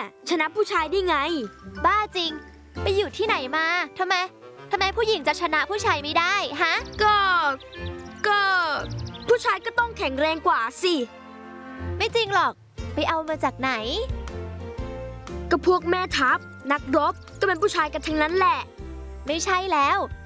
ชนะผู้ชายได้ไงบ้าจริงไปอยู่ที่ไหนมาทำไมผู้หญิงจะชนะผู้ชายไม่ได้ฮะก็ผู้ชายก็ต้องแข็งแรงกว่าสิไม่จริงหรอกไปเอามาจากไหนก็พวกแม่ทัพนักรบก็เป็นผู้ชายกันทั้งนั้นแหละไม่ใช่แล้ว